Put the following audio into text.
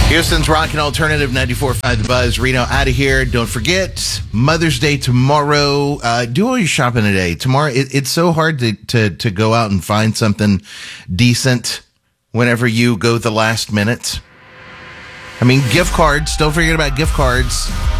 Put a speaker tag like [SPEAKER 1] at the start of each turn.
[SPEAKER 1] Houston's Rockin' Alternative 94.5 The Buzz. Reno out of here. Don't forget, Mother's Day tomorrow. Do all your shopping today. Tomorrow, it's so hard to go out and find something decent whenever you go the last minute. I mean, gift cards. Don't forget about gift cards.